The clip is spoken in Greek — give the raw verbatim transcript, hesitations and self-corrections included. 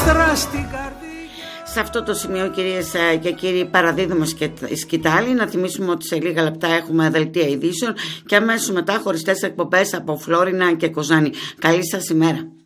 άστρα στην καρδιά. Σε αυτό το σημείο, κυρίες και κύριοι, παραδίδουμε σκητάλη. Να θυμίσουμε ότι σε λίγα λεπτά έχουμε δελτία ειδήσεων και αμέσως μετά χωριστές εκπομπές από Φλόρινα και Κοζάνη. Καλή σας ημέρα.